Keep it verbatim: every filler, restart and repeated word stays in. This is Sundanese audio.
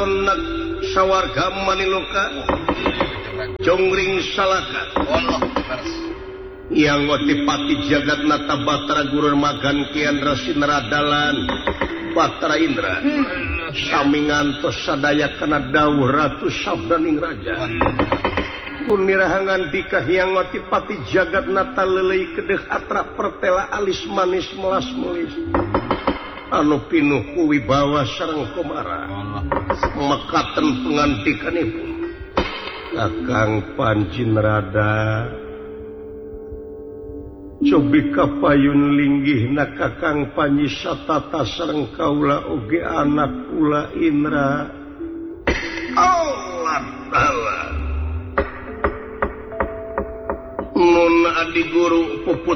keraton sawarga Maniloka Jongring Salaka yang Ngotipati Jagat Nata Batara Guru Magan Kiandra Sinradalan Batara Indra sami ngantos sadaya kana dawuh Ratu Sabdaning Raja punirahangan dikah yang Ngotipati Jagat Nata lelei kedeh atra pertela alis manis melas melis anu pinuh kuwibawa sareng komara mekaten pengantikanipun Kakang Panjinrada cobi kapayun linggih na Kakang Panjisatata sareng kaula oge anak kula Indra Allah Ta'ala nun adi guru puput